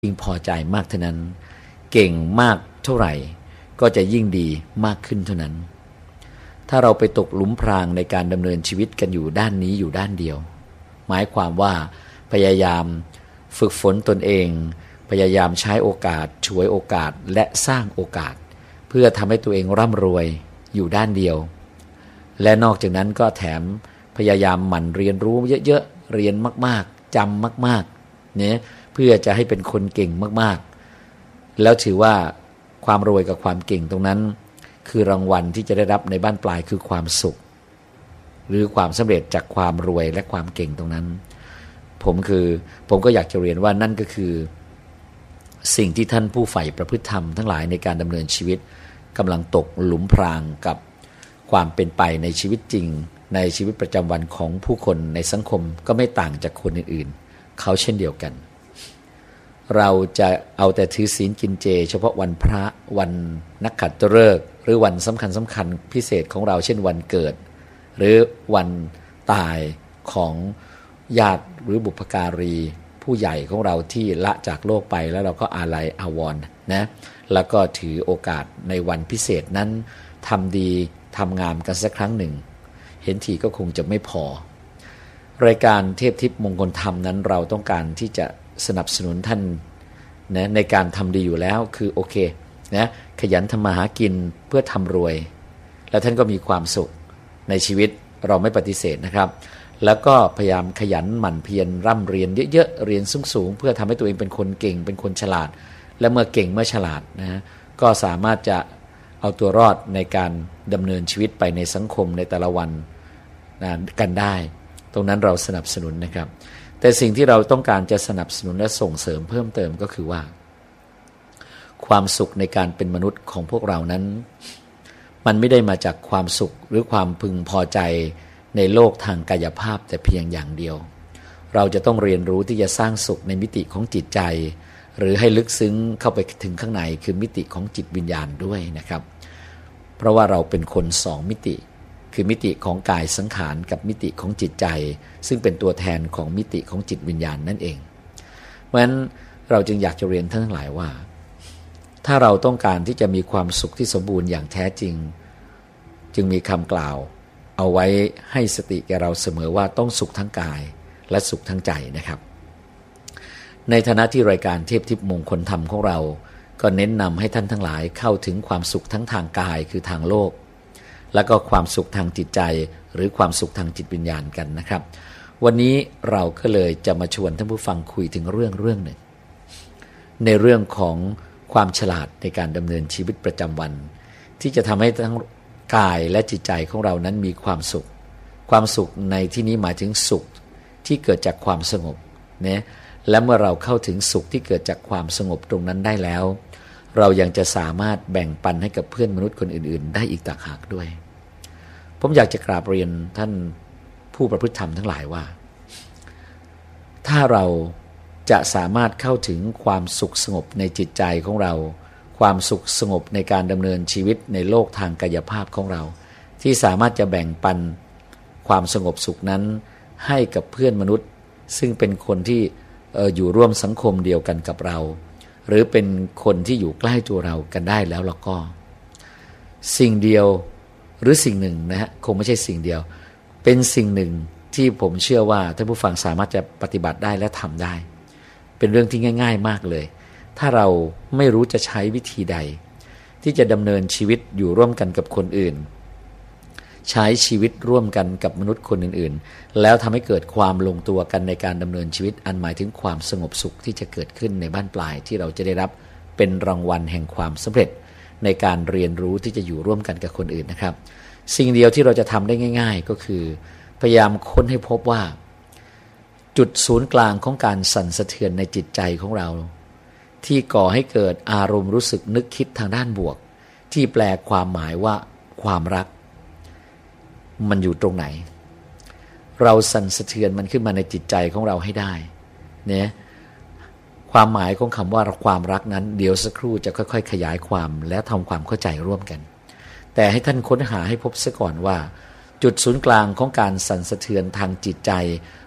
ยิ่งพอใจมากเท่านั้นเก่งมากเท่าไหร่ก็จะยิ่งดีมากขึ้นเท่านั้นถ้าเราไปตกหลุมพรางในการดำเนินชีวิตกันอยู่ด้านนี้อยู่ด้านเดียวหมายความว่าพยายามฝึกฝนตนเองพยายามใช้โอกาสฉวยโอกาสและสร้างโอกาสเพื่อทำให้ตัวเองร่ำรวยอยู่ด้านเดียวและนอกจากนั้นก็แถมพยายามหมั่นเรียนรู้เยอะๆเรียนมากๆจำมากๆเนี่ยเพื่อจะให้เป็นคนเก่งมากๆแล้วถือว่าความรวยกับความเก่งตรงนั้นคือรางวัลที่จะได้รับในบ้านปลายคือความสุขหรือความสำเร็จจากความรวยและความเก่งตรงนั้นผมก็อยากจะเรียนว่านั่นก็คือสิ่งที่ท่านผู้ใฝ่ประพฤติธรรมทั้งหลายในการดำเนินชีวิตกำลังตกหลุมพรางกับความเป็นไปในชีวิตจริงในชีวิตประจำวันของผู้คนในสังคมก็ไม่ต่างจากคนอื่นๆเขาเช่นเดียวกันเราจะเอาแต่ถือศีลกินเจเฉพาะวันพระวันนักขัตฤกษ์หรือวันสำคัญพิเศษของเราเช่นวันเกิดหรือวันตายของญาติหรือบุพการีผู้ใหญ่ของเราที่ละจากโลกไปแล้วเราก็อาลัยอาวรณ์นะแล้วก็ถือโอกาสในวันพิเศษนั้นทำดีทำงามกันสักครั้งหนึ่งเห็นทีก็คงจะไม่พอรายการเทพทิพย์มงคลธรรมนั้นเราต้องการที่จะสนับสนุนท่านนะในการทำดีอยู่แล้วคือโอเคนะขยันทำมาหากินเพื่อทำรวยแล้วท่านก็มีความสุขในชีวิตเราไม่ปฏิเสธนะครับแล้วก็พยายามขยันหมั่นเพียรร่ำเรียนเยอะๆเรียนสูงๆเพื่อทำให้ตัวเองเป็นคนเก่งเป็นคนฉลาดและเมื่อเก่งเมื่อฉลาดนะก็สามารถจะเอาตัวรอดในการดำเนินชีวิตไปในสังคมในแต่ละวันนะกันได้ตรงนั้นเราสนับสนุนนะครับแต่สิ่งที่เราต้องการจะสนับสนุนและส่งเสริมเพิ่มเติมก็คือว่าความสุขในการเป็นมนุษย์ของพวกเรานั้นมันไม่ได้มาจากความสุขหรือความพึงพอใจในโลกทางกายภาพแต่เพียงอย่างเดียวเราจะต้องเรียนรู้ที่จะสร้างสุขในมิติของจิตใจหรือให้ลึกซึ้งเข้าไปถึงข้างในคือมิติของจิตวิญญาณด้วยนะครับเพราะว่าเราเป็นคนสองมิติคือมิติของกายสังขารกับมิติของจิตใจซึ่งเป็นตัวแทนของมิติของจิตวิญญาณนั่นเองเพราะฉะนั้นเราจึงอยากจะเรียนท่านทั้งหลายว่าถ้าเราต้องการที่จะมีความสุขที่สมบูรณ์อย่างแท้จริงจึงมีคำกล่าวเอาไว้ให้สติแก่เราเสมอว่าต้องสุขทั้งกายและสุขทั้งใจนะครับในฐานะที่รายการเทพทิพย์มงคลธรรมของเราก็เน้นนำให้ท่านทั้งหลายเข้าถึงความสุขทั้งทางกายคือทางโลกแล้วก็ความสุขทางจิตใจหรือความสุขทางจิตวิญญาณกันนะครับวันนี้เราก็เลยจะมาชวนท่านผู้ฟังคุยถึงเรื่องหนึ่งในเรื่องของความฉลาดในการดำเนินชีวิตประจำวันที่จะทำให้ทั้งกายและจิตใจของเรานั้นมีความสุขความสุขในที่นี้หมายถึงสุขที่เกิดจากความสงบนะและเมื่อเราเข้าถึงสุขที่เกิดจากความสงบตรงนั้นได้แล้วเรายังจะสามารถแบ่งปันให้กับเพื่อนมนุษย์คนอื่นๆได้อีกต่างหากด้วยผมอยากจะกราบเรียนท่านผู้ประพฤติธรรมทั้งหลายว่าถ้าเราจะสามารถเข้าถึงความสุขสงบในจิตใจของเราความสุขสงบในการดำเนินชีวิตในโลกทางกายภาพของเราที่สามารถจะแบ่งปันความสงบสุขนั้นให้กับเพื่อนมนุษย์ซึ่งเป็นคนที่อยู่ร่วมสังคมเดียวกันกับเราหรือเป็นคนที่อยู่ใกล้ตัวเรากันได้แล้วเราก็สิ่งเดียวหรือสิ่งหนึ่งนะฮะคงไม่ใช่สิ่งเดียวเป็นสิ่งหนึ่งที่ผมเชื่อว่าท่านผู้ฟังสามารถจะปฏิบัติได้และทำได้เป็นเรื่องที่ง่ายๆมากเลยถ้าเราไม่รู้จะใช้วิธีใดที่จะดำเนินชีวิตอยู่ร่วมกันกับคนอื่นใช้ชีวิตร่วมกันกับมนุษย์คนอื่นๆแล้วทำให้เกิดความลงตัวกันในการดำเนินชีวิตอันหมายถึงความสงบสุขที่จะเกิดขึ้นในบ้านปลายที่เราจะได้รับเป็นรางวัลแห่งความสำเร็จในการเรียนรู้ที่จะอยู่ร่วมกันกับคนอื่นนะครับสิ่งเดียวที่เราจะทำได้ง่ายๆก็คือพยายามค้นให้พบว่าจุดศูนย์กลางของการสั่นสะเทือนในจิตใจของเราที่ก่อให้เกิดอารมณ์รู้สึกนึกคิดทางด้านบวกที่แปลความหมายว่าความรักมันอยู่ตรงไหนเราสั่นสะเทือนมันขึ้นมาในจิตใจของเราให้ได้เนี่ยความหมายของคำว่าความรักนั้นเดี๋ยวสักครู่จะค่อยๆขยายความและทำความเข้าใจร่วมกันแต่ให้ท่านค้นหาให้พบซะก่อนว่าจุดศูนย์กลางของการสั่นสะเทือนทางจิตใจ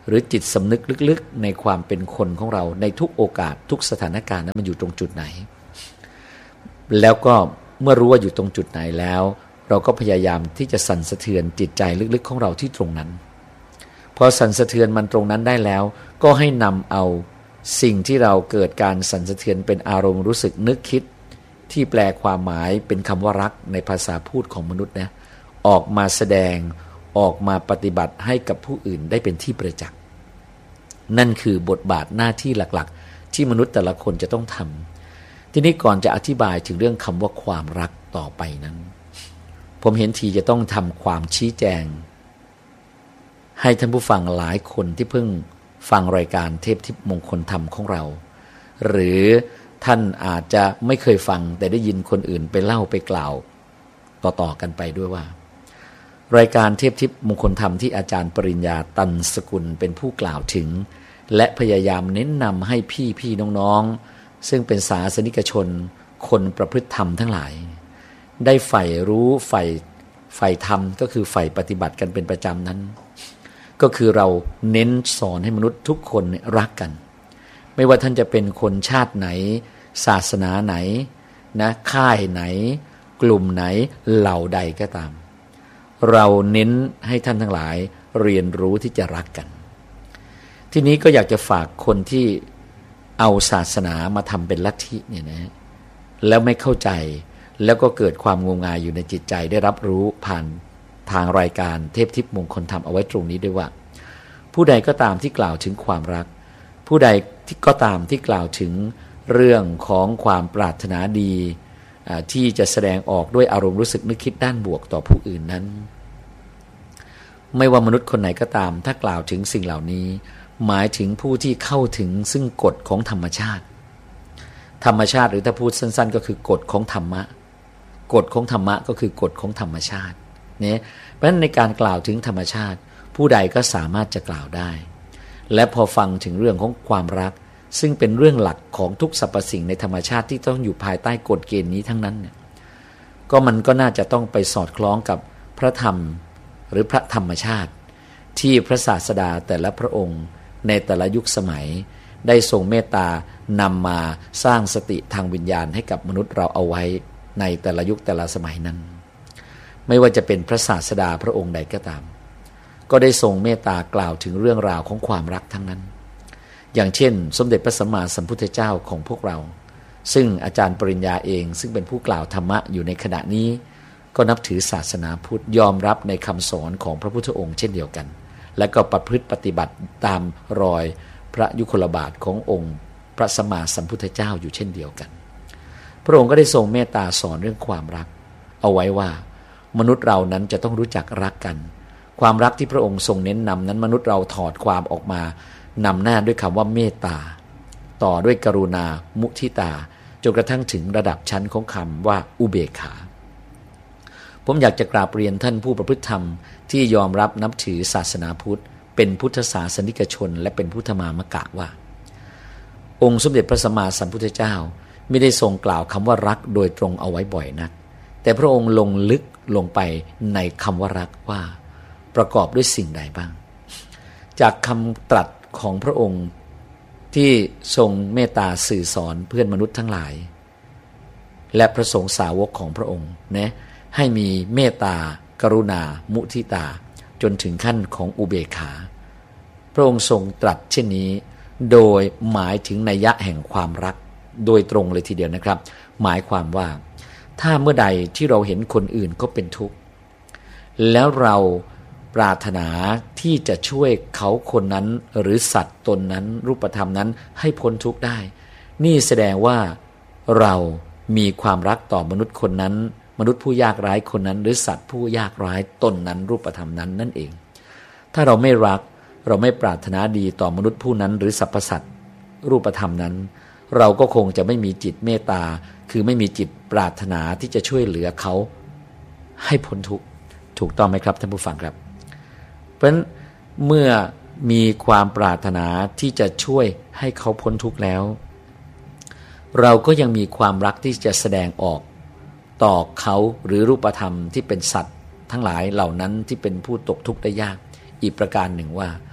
หรือจิตสำนึกลึกๆในความเป็นคนของเราในทุกโอกาสทุกสถานการณ์นั้นมันอยู่ตรงจุดไหนแล้วก็เมื่อรู้ว่าอยู่ตรงจุดไหนแล้วเราก็พยายามที่จะสั่นสะเทือนจิตใจลึกๆของเราที่ตรงนั้นพอสั่นสะเทือนมันตรงนั้นได้แล้วก็ให้นำเอาสิ่งที่เราเกิดการสั่นสะเทือนเป็นอารมณ์รู้สึกนึกคิดที่แปลความหมายเป็นคำว่ารักในภาษาพูดของมนุษย์นะออกมาแสดงออกมาปฏิบัติให้กับผู้อื่นได้เป็นที่ประจักษ์นั่นคือบทบาทหน้าที่หลักๆที่มนุษย์แต่ละคนจะต้องทำทีนี้ก่อนจะอธิบายถึงเรื่องคำว่าความรักต่อไปนั้นผมเห็นทีจะต้องทำความชี้แจงให้ท่านผู้ฟังหลายคนที่เพิ่งฟังรายการเทพทิพย์มงคลธรรมของเราหรือท่านอาจจะไม่เคยฟังแต่ได้ยินคนอื่นไปเล่าไปกล่าวต่อๆกันไปด้วยว่ารายการเทพทิพย์มงคลธรรมที่อาจารย์ปริญญาตันสกุลเป็นผู้กล่าวถึงและพยายามเน้นนำให้พี่น้องๆซึ่งเป็นศาสนิกชนคนประพฤติธรรมทั้งหลายได้ใฝ่รู้ใฝ่ธรรมก็คือใฝ่ปฏิบัติกันเป็นประจำนั้นก็คือเราเน้นสอนให้มนุษย์ทุกคนรักกันไม่ว่าท่านจะเป็นคนชาติไหนศาสนาไหนนะค่ายไหนกลุ่มไหนเหล่าใดก็ตามเราเน้นให้ท่านทั้งหลายเรียนรู้ที่จะรักกันทีนี้ก็อยากจะฝากคนที่เอาศาสนามาทำเป็นลัทธิเนี่ยนะแล้วไม่เข้าใจแล้วก็เกิดความงมงายอยู่ในจิตใจได้รับรู้ผ่านทางรายการเทพทิพย์มงคลธรรมเอาไว้ตรงนี้ด้วยว่าผู้ใดก็ตามที่กล่าวถึงความรักผู้ใดที่ก็ตามที่กล่าวถึงเรื่องของความปรารถนาดีที่จะแสดงออกด้วยอารมณ์รู้สึกนึกคิดด้านบวกต่อผู้อื่นนั้นไม่ว่ามนุษย์คนไหนก็ตามถ้ากล่าวถึงสิ่งเหล่านี้หมายถึงผู้ที่เข้าถึงซึ่งกฎของธรรมชาติหรือถ้าพูดสั้นๆก็คือกฎของธรรมะกฎของธรรมะก็คือกฎของธรรมชาติเนี่ยเพราะฉะนั้นในการกล่าวถึงธรรมชาติผู้ใดก็สามารถจะกล่าวได้และพอฟังถึงเรื่องของความรักซึ่งเป็นเรื่องหลักของทุกสรรพสิ่งในธรรมชาติที่ต้องอยู่ภายใต้กฎเกณฑ์นี้ทั้งนั้นเนี่ยก็มันก็น่าจะต้องไปสอดคล้องกับพระธรรมหรือพระธรรมชาติที่พระศาสดาแต่ละพระองค์ในแต่ละยุคสมัยได้ทรงเมตตานำมาสร้างสติทางวิญญาณให้กับมนุษย์เราเอาไว้ในแต่ละยุคแต่ละสมัยนั้นไม่ว่าจะเป็นพระศาสดาพระองค์ใดก็ตามก็ได้ทรงเมตตากล่าวถึงเรื่องราวของความรักทั้งนั้นอย่างเช่นสมเด็จพระสัมมาสัมพุทธเจ้าของพวกเราซึ่งอาจารย์ปริญญาเองซึ่งเป็นผู้กล่าวธรรมะอยู่ในขณะนี้ก็นับถือศาสนาพุทธยอมรับในคำสอนของพระพุทธองค์เช่นเดียวกันและก็ประพฤติปฏิบัติตามรอยพระยุคลบาทขององค์พระสัมมาสัมพุทธเจ้าอยู่เช่นเดียวกันพระองค์ก็ได้ทรงเมตตาสอนเรื่องความรักเอาไว้ว่ามนุษย์เรานั้นจะต้องรู้จักรักกันความรักที่พระองค์ทรงเน้นนำนั้นมนุษย์เราถอดความออกมานำหน้าด้วยคำว่าเมตตาต่อด้วยกรุณามุทิตาจนกระทั่งถึงระดับชั้นของคำว่าอุเบกขาผมอยากจะกราบเรียนท่านผู้ประพฤติธรรมที่ยอมรับนับถือศาสนาพุทธเป็นพุทธศาสนิกชนและเป็นพุทธมามกะว่าองค์สมเด็จพระสัมมาสัมพุทธเจ้าไม่ได้ทรงกล่าวคำว่ารักโดยตรงเอาไว้บ่อยนักแต่พระองค์ลงลึกลงไปในคำว่ารักว่าประกอบด้วยสิ่งใดบ้างจากคำตรัสของพระองค์ที่ทรงเมตตาสื่อสอนเพื่อนมนุษย์ทั้งหลายและพระสงฆ์สาวกของพระองค์นะให้มีเมตตากรุณามุทิตาจนถึงขั้นของอุเบกขาพระองค์ทรงตรัสเช่นนี้โดยหมายถึงนัยยะแห่งความรักโดยตรงเลยทีเดียวนะครับหมายความว่าถ้าเมื่อใดที่เราเห็นคนอื่นเขาเป็นทุกข์แล้วเราปรารถนาที่จะช่วยเขาคนนั้นหรือสัตว์ตนนั้นรูปธรรมนั้นให้พ้นทุกข์ได้นี่แสดงว่าเรามีความรักต่อมนุษย์คนนั้นมนุษย์ผู้ยากไร้คนนั้นหรือสัตว์ผู้ยากไร้ตนนั้นรูปธรรมนั้นนั่นเองถ้าเราไม่รักเราไม่ปรารถนาดีต่อมนุษย์ผู้นั้นหรือสรรพสัตว์รูปธรรมนั้นเราก็คงจะไม่มีจิตเมตตาคือไม่มีจิตปรารถนาที่จะช่วยเหลือเขาให้พ้นทุกข์ถูกต้องไหมครับท่านผู้ฟังครับเพราะฉะนั้นเมื่อมีความปรารถนาที่จะช่วยให้เขาพ้นทุกข์แล้วเราก็ยังมีความรักที่จะแสดงออกต่อเขาหรือรูปธรรมที่เป็นสัตว์ทั้งหลายเหล่านั้นที่เป็นผู้ตกทุกข์ได้ยากอีกประการหนึ่งว่า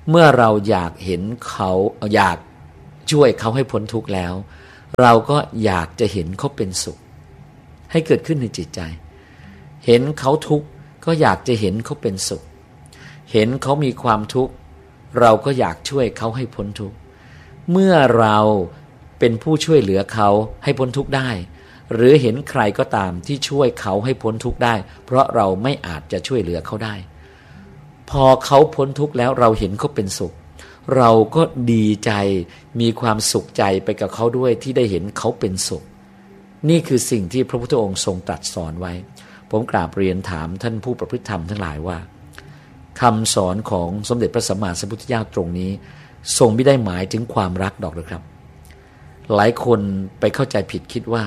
เมื่อเราอยากเห็นเขาอยากช่วยเขาให้พ้นทุกข์แล้วเราก็อยากจะเห็นเขาเป็นสุขให้เกิดขึ้นในจิตใจเห็นเขาทุกข์ก็อยากจะเห็นเขาเป็นสุขเห็นเขามีความทุกข์เราก็อยากช่วยเขาให้พ้นทุกข์เมื่อเราเป็นผู้ช่วยเหลือเขาให้พ้นทุกข์ได้หรือเห็นใครก็ตามที่ช่วยเขาให้พ้นทุกข์ได้เพราะเราไม่อาจจะช่วยเหลือเขาได้พอเขาพ้นทุกข์แล้วเราเห็นเขาเป็นสุขเราก็ดีใจมีความสุขใจไปกับเขาด้วยที่ได้เห็นเขาเป็นสุขนี่คือสิ่งที่พระพุทธองค์ทรงตรัสสอนไว้ผมกราบเรียนถามท่านผู้ประพฤติธรรมทั้งหลายว่าคำสอนของสมเด็จพระสัมมาสัมพุทธเจ้าตรงนี้ทรงไม่ได้หมายถึงความรักดอกหรือครับหลายคนไปเข้าใจผิดคิดว่า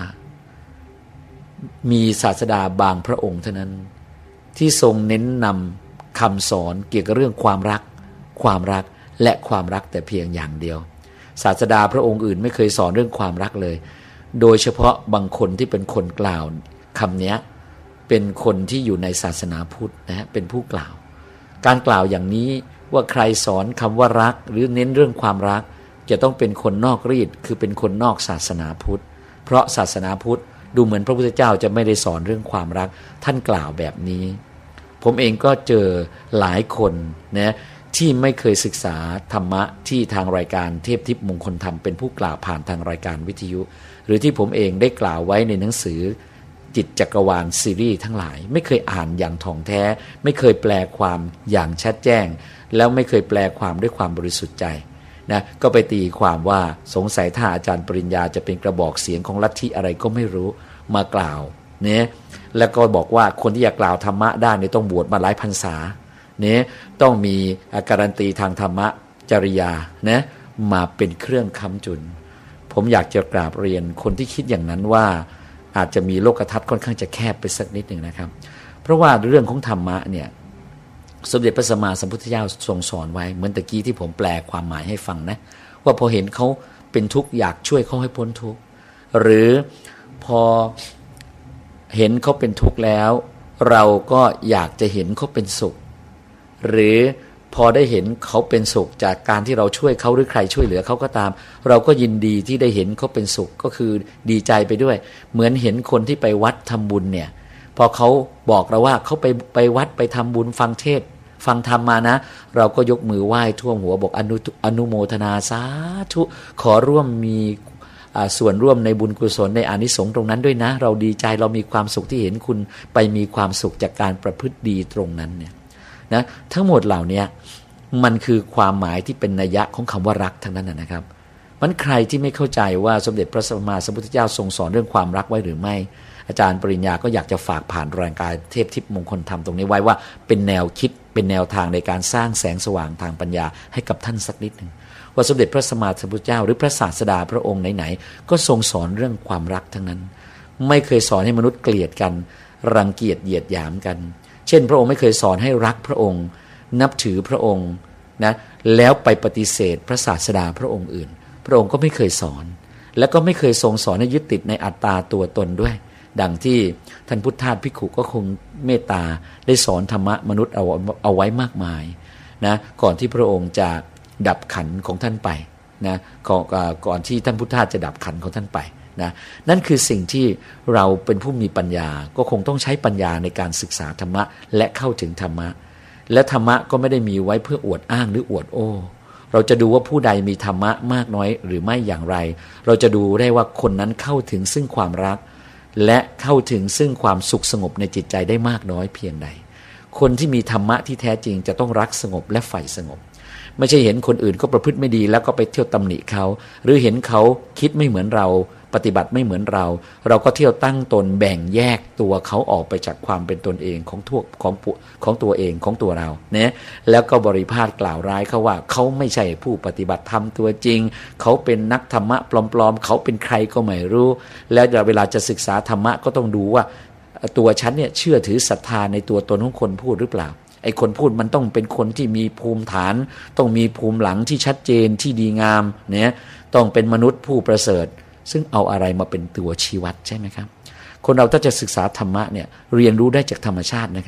มีศาสดาบางพระองค์เท่านั้นที่ทรงเน้นนำคำสอนเกี่ยวกับเรื่องความรักและความรักแต่เพียงอย่างเดียวศาสดาพระองค์อื่นไม่เคยสอนเรื่องความรักเลยโดยเฉพาะบางคนที่เป็นคนกล่าวคำนี้เป็นคนที่อยู่ในศาสนาพุทธนะฮะเป็นผู้กล่าวการกล่าวอย่างนี้ว่าใครสอนคำว่ารักหรือเน้นเรื่องความรักจะต้องเป็นคนนอกรีดคือเป็นคนนอกศาสนาพุทธเพราะศาสนาพุทธดูเหมือนพระพุทธเจ้าจะไม่ได้สอนเรื่องความรักท่านกล่าวแบบนี้ผมเองก็เจอหลายคนนะที่ไม่เคยศึกษาธรรมะที่ทางรายการเทพทิพย์มงคลธรรมเป็นผู้กล่าวผ่านทางรายการวิทยุหรือที่ผมเองได้กล่าวไว้ในหนังสือจิตจักรวาลซีรีส์ทั้งหลายไม่เคยอ่านอย่างถ่องแท้ไม่เคยแปลความอย่างชัดแจ้งแล้วไม่เคยแปลความด้วยความบริสุทธิ์ใจนะก็ไปตีความว่าสงสัยถ้าอาจารย์ปริญญาจะเป็นกระบอกเสียงของลัทธิอะไรก็ไม่รู้มากล่าวเนี่ยแล้วก็บอกว่าคนที่อยากกล่าวธรรมะได้เนี่ยต้องบวชมาหลายพรรษาเนี่ยต้องมีการันตีทางธรรมะจริยานะมาเป็นเครื่องค้ำจุนผมอยากจะกราบเรียนคนที่คิดอย่างนั้นว่าอาจจะมีโลกทัศน์ค่อนข้างจะแคบไปสักนิดหนึ่งนะครับเพราะว่าเรื่องของธรรมะเนี่ยสมเด็จพระสัมมาสัมพุทธเจ้าทรงสอนไว้เหมือนตะกี้ที่ผมแปลความหมายให้ฟังนะว่าพอเห็นเขาเป็นทุกข์อยากช่วยเขาให้พ้นทุกข์หรือพอเห็นเขาเป็นทุกข์แล้วเราก็อยากจะเห็นเขาเป็นสุขหรือพอได้เห็นเขาเป็นสุขจากการที่เราช่วยเขาหรือใครช่วยเหลือเขาก็ตามเราก็ยินดีที่ได้เห็นเขาเป็นสุขก็คือดีใจไปด้วยเหมือนเห็นคนที่ไปวัดทำบุญเนี่ยพอเขาบอกเราว่าเขาไปวัดไปทำบุญฟังเทศน์ฟังธรรมมานะเราก็ยกมือไหว้ท่วมหัวบอกอนุโมทนาสาธุขอร่วมมีส่วนร่วมในบุญกุศลในอานิสงส์ตรงนั้นด้วยนะเราดีใจเรามีความสุขที่เห็นคุณไปมีความสุขจากการประพฤติดีตรงนั้นเนี่ยนะทั้งหมดเหล่านี้มันคือความหมายที่เป็นนัยยะของคำว่ารักทั้งนั้นนะครับมันใครที่ไม่เข้าใจว่าสมเด็จพระสัมมาสัมพุทธเจ้าทรงสอนเรื่องความรักไว้หรือไม่อาจารย์ปริญญาก็อยากจะฝากผ่านรายการเทพทิพย์มงคลธรรมตรงนี้ไว้ว่าเป็นแนวคิดเป็นแนวทางในการสร้างแสงสว่างทางปัญญาให้กับท่านสักนิดนึงว่าสมเด็จพระสัมมาสัมพุทธเจ้าหรือพระศาสดาพระองค์ไหนๆก็ทรงสอนเรื่องความรักทั้งนั้นไม่เคยสอนให้มนุษย์เกลียดกันรังเกียจเหยียดหยามกันเช่นพระองค์ไม่เคยสอนให้รักพระองค์นับถือพระองค์นะแล้วไปปฏิเสธพระศาสดาพระองค์อื่นพระองค์ก็ไม่เคยสอนแล้วก็ไม่เคยทรงสอนให้ยึดติดในอัตตาตัวตนด้วยดังที่ท่านพุทธทาสภิกขุก็คงเมตตาได้สอนธรรมะมนุษย์เอาไว้มากมายนะก่อนที่พระองค์จะดับขันของท่านไปนะก่อนที่ท่านพุทธทาสจะดับขันของท่านไปนะนั่นคือสิ่งที่เราเป็นผู้มีปัญญาก็คงต้องใช้ปัญญาในการศึกษาธรรมะและเข้าถึงธรรมะและธรรมะก็ไม่ได้มีไว้เพื่ออวดอ้างหรืออวดโอ้เราจะดูว่าผู้ใดมีธรรมะมากน้อยหรือไม่อย่างไรเราจะดูได้ว่าคนนั้นเข้าถึงซึ่งความรักและเข้าถึงซึ่งความสุขสงบในจิตใจได้มากน้อยเพียงใดคนที่มีธรรมะที่แท้จริงจะต้องรักสงบและใฝ่สงบไม่ใช่เห็นคนอื่นก็ประพฤติไม่ดีแล้วก็ไปเที่ยวตำหนิเขาหรือเห็นเขาคิดไม่เหมือนเราปฏิบัติไม่เหมือนเราก็เที่ยวตั้งตนแบ่งแยกตัวเขาออกไปจากความเป็นตนเองของตัวเองของตัวเราเนี่ยแล้วก็บริพาทกล่าวร้ายเขาว่าเขาไม่ใช่ผู้ปฏิบัติธรรมตัวจริงเขาเป็นนักธรรมะปลอมๆเขาเป็นใครก็ไม่รู้แล้วเวลาจะศึกษาธรรมะก็ต้องดูว่าตัวฉันเนี่ยเชื่อถือศรัทธาในตัวตนของคนพูดหรือเปล่าไอ้คนพูดมันต้องเป็นคนที่มีภูมิฐานต้องมีภูมิหลังที่ชัดเจนที่ดีงามเนี่ยต้องเป็นมนุษย์ผู้ประเสริฐซึ่งเอาอะไรมาเป็นตัวชี้วัดใช่ไหมครับคนเราถ้าจะศึกษาธรรมะเนี่ยเรียนรู้ได้จากธรรมชาตินะครับ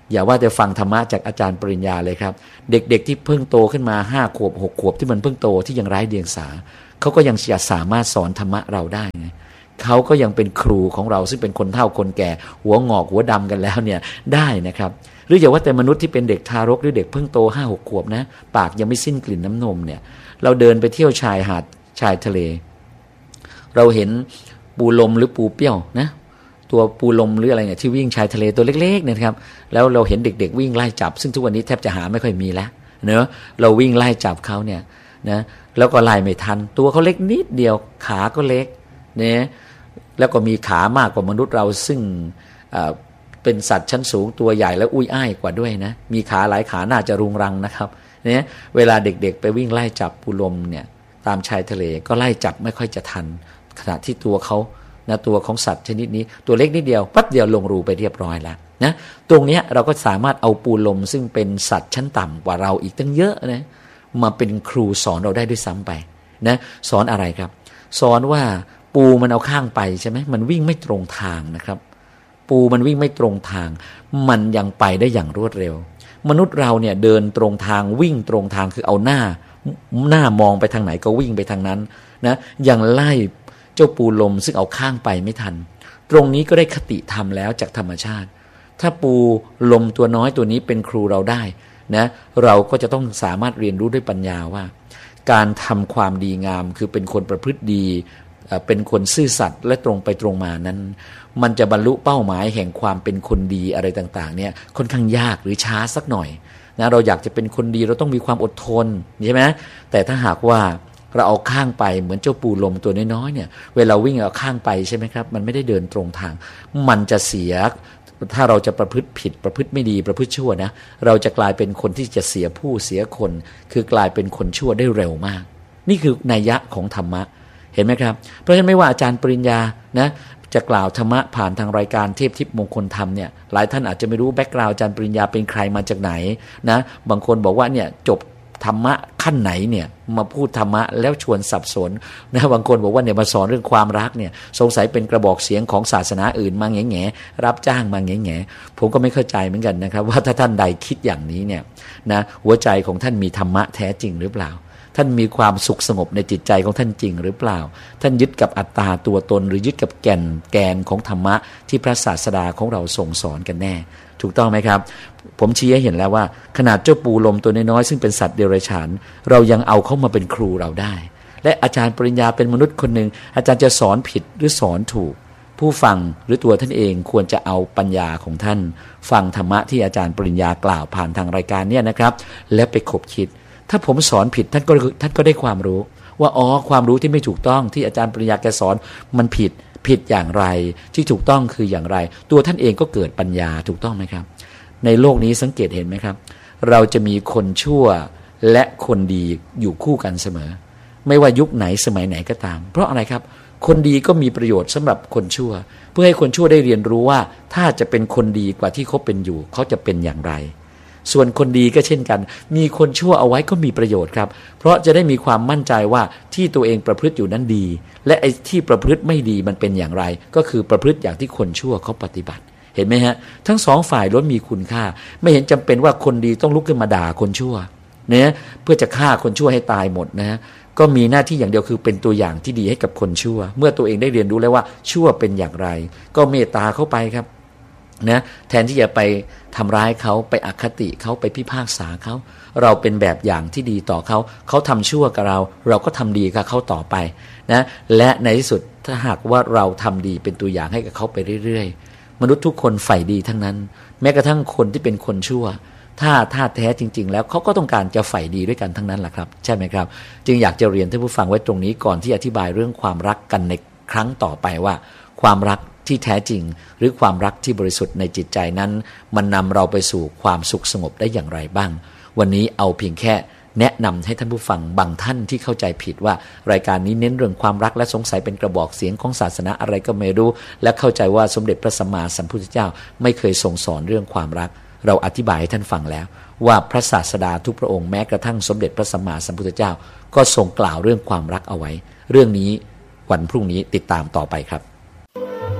อย่าว่าแต่ฟังธรรมะจากอาจารย์ปริญญาเลยครับเด็กๆที่เพิ่งโตขึ้นมา5 ขวบ6 ขวบที่มันเพิ่งโตที่ยังไร้เดียงสาเขาก็ยังจะสามารถสอนธรรมะเราได้นะเขาก็ยังเป็นครูของเราซึ่งเป็นคนเฒ่าคนแก่หัวงอกหัวดำกันแล้วเนี่ยได้นะครับหรืออย่าว่าแต่มนุษย์ที่เป็นเด็กทารกหรือเด็กเพิ่งโต5-6 ขวบนะปากยังไม่สิ้นกลิ่นน้ำนมเนี่ยเราเดินไปเที่ยวชายหาดชายทะเลเราเห็นปูลมหรือปูเปี้ยวนะตัวปูลมหรืออะไรเนี่ยที่วิ่งชายทะเลตัวเล็กๆเนี่ยครับแล้วเราเห็นเด็กๆวิ่งไล่จับซึ่งทุกวันนี้แทบจะหาไม่ค่อยมีแล้วเนอะเราวิ่งไล่จับเขาเนี่ยนะแล้วก็ไล่ไม่ทันตัวเขาเล็กนิดเดียวขาก็เล็กเนี่ยแล้วก็มีขามากกว่ามนุษย์เราซึ่งเป็นสัตว์ชั้นสูงตัวใหญ่และอุ้ยอ้ายกว่าด้วยนะมีขาหลายขาน่าจะรุงรังนะครับเนี่ยเวลาเด็กๆไปวิ่งไล่จับปูลมเนี่ยตามชายทะเลก็ไล่จับไม่ค่อยจะทันขณะที่ตัวเขานะตัวของสัตว์ชนิดนี้ตัวเล็กนิดเดียวปั๊บเดียวลงรูไปเรียบร้อยแล้วนะตรงนี้เราก็สามารถเอาปูลมซึ่งเป็นสัตว์ชั้นต่ำกว่าเราอีกตั้งเยอะนะมาเป็นครูสอนเราได้ด้วยซ้ำไปนะสอนอะไรครับสอนว่าปูมันเอาข้างไปใช่ไหมมันวิ่งไม่ตรงทางนะครับปูมันวิ่งไม่ตรงทางมันยังไปได้อย่างรวดเร็วมนุษย์เราเนี่ยเดินตรงทางวิ่งตรงทางคือเอาหน้ามองไปทางไหนก็วิ่งไปทางนั้นนะยังไล่เจ้าปูลมซึ่งเอาข้างไปไม่ทันตรงนี้ก็ได้คติธรรมแล้วจากธรรมชาติถ้าปูลมตัวน้อยตัวนี้เป็นครูเราได้นะเราก็จะต้องสามารถเรียนรู้ด้วยปัญญาว่าการทำความดีงามคือเป็นคนประพฤติดีเป็นคนซื่อสัตย์และตรงไปตรงมานั้นมันจะบรรลุเป้าหมายแห่งความเป็นคนดีอะไรต่างๆเนี่ยค่อนข้างยากหรือช้าสักหน่อยนะเราอยากจะเป็นคนดีเราต้องมีความอดทนใช่ไหมแต่ถ้าหากว่าเราเอาข้างไปเหมือนเจ้าปูลมตัวน้อยๆเนี่ยเวลาวิ่งเอาข้างไปใช่ไหมครับมันไม่ได้เดินตรงทางมันจะเสียถ้าเราจะประพฤติผิดประพฤติไม่ดีประพฤติชั่วนะเราจะกลายเป็นคนที่จะเสียผู้เสียคนคือกลายเป็นคนชั่วได้เร็วมากนี่คือนัยยะของธรรมะเห็นไหมครับเพราะฉะนั้นไม่ว่าอาจารย์ปริญญานะจะกล่าวธรรมะผ่านทางรายการเทพทิพย์มงคลธรรมเนี่ยหลายท่านอาจจะไม่รู้แบ็กกราวด์อาจารย์ปริญญาเป็นใครมาจากไหนนะบางคนบอกว่าเนี่ยจบธรรมะขั้นไหนเนี่ยมาพูดธรรมะแล้วชวนสับสนนะบางคนบอกว่าเนี่ยมาสอนเรื่องความรักเนี่ยสงสัยเป็นกระบอกเสียงของศาสนาอื่นมาแง่ๆรับจ้างมาแง่ๆผมก็ไม่เข้าใจเหมือนกันนะครับว่าถ้าท่านใดคิดอย่างนี้เนี่ยนะหัวใจของท่านมีธรรมะแท้จริงหรือเปล่าท่านมีความสุขสงบในจิตใจของท่านจริงหรือเปล่าท่านยึดกับอัตตาตัวตนหรือยึดกับแกนของธรรมะที่พระศาสดาของเราส่งสอนกันแน่ถูกต้องไหมครับผมชี้ให้เห็นแล้วว่าขนาดเจ้าปูลมตัวน้อยๆซึ่งเป็นสัตว์เดรัจฉานเรายังเอาเข้ามาเป็นครูเราได้และอาจารย์ปริญญาเป็นมนุษย์คนหนึ่งอาจารย์จะสอนผิดหรือสอนถูกผู้ฟังหรือตัวท่านเองควรจะเอาปัญญาของท่านฟังธรรมะที่อาจารย์ปริญญากล่าวผ่านทางรายการเนี่ยนะครับและไปคบคิดถ้าผมสอนผิดท่านก็ได้ความรู้ว่าอ๋อความรู้ที่ไม่ถูกต้องที่อาจารย์ปริญญาแกสอนมันผิดอย่างไรที่ถูกต้องคืออย่างไรตัวท่านเองก็เกิดปัญญาถูกต้องไหมครับในโลกนี้สังเกตเห็นไหมครับเราจะมีคนชั่วและคนดีอยู่คู่กันเสมอไม่ว่ายุคไหนสมัยไหนก็ตามเพราะอะไรครับคนดีก็มีประโยชน์สำหรับคนชั่วเพื่อให้คนชั่วได้เรียนรู้ว่าถ้าจะเป็นคนดีกว่าที่เขาเป็นอยู่เขาจะเป็นอย่างไรส่วนคนดีก็เช่นกันมีคนชั่วเอาไว้ก็มีประโยชน์ครับเพราะจะได้มีความมั่นใจว่าที่ตัวเองประพฤติอยู่นั้นดีและไอ้ที่ประพฤติไม่ดีมันเป็นอย่างไรก็คือประพฤติอย่างที่คนชั่วเขาปฏิบัติเห็นไหมฮะทั้งสองฝ่ายล้วนมีคุณค่าไม่เห็นจำเป็นว่าคนดีต้องลุกขึ้นมาด่าคนชั่วเนี่ยเพื่อจะฆ่าคนชั่วให้ตายหมดนะก็มีหน้าที่อย่างเดียวคือเป็นตัวอย่างที่ดีให้กับคนชั่วเมื่อตัวเองได้เรียนรู้แล้วว่าชั่วเป็นอย่างไรก็เมตตาเข้าไปครับนะแทนที่จะไปทำร้ายเขาไปอคติเขาไปพิพากษาเขาเราเป็นแบบอย่างที่ดีต่อเขาทำชั่วกับเราก็ทำดีกับเขาต่อไปนะและในที่สุดถ้าหากว่าเราทำดีเป็นตัวอย่างให้กับเขาไปเรื่อยๆมนุษย์ทุกคนใฝ่ดีทั้งนั้นแม้กระทั่งคนที่เป็นคนชั่วถ้าแท้จริงๆแล้วเขาก็ต้องการจะใฝ่ดีด้วยกันทั้งนั้นแหละครับใช่ไหมครับจึงอยากจะเรียนท่านผู้ฟังไว้ตรงนี้ก่อนที่อธิบายเรื่องความรักกันในครั้งต่อไปว่าความรักที่แท้จริงหรือความรักที่บริสุทธิ์ในจิตใจนั้นมันนำเราไปสู่ความสุขสงบได้อย่างไรบ้างวันนี้เอาเพียงแค่แนะนำให้ท่านผู้ฟังบางท่านที่เข้าใจผิดว่ารายการนี้เน้นเรื่องความรักและสงสัยเป็นกระบอกเสียงของศาสนาอะไรก็ไม่รู้และเข้าใจว่าสมเด็จพระสัมมาสัมพุทธเจ้าไม่เคยทรงสอนเรื่องความรักเราอธิบายให้ท่านฟังแล้วว่าพระศาสดาทุกพระองค์แม้กระทั่งสมเด็จพระสัมมาสัมพุทธเจ้าก็ทรงกล่าวเรื่องความรักเอาไว้เรื่องนี้วันพรุ่งนี้ติดตามต่อไปครับ